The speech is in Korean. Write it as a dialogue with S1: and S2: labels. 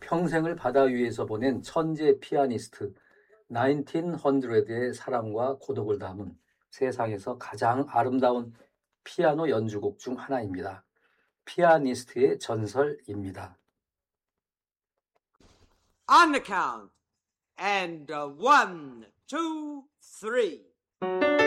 S1: 평생을 바다 위에서 보낸 천재 피아니스트 1900의 사랑과 고독을 담은 세상에서 가장 아름다운 피아노 연주곡 중 하나입니다. 피아니스트의 전설입니다.
S2: On the count, and 1, 2, 3.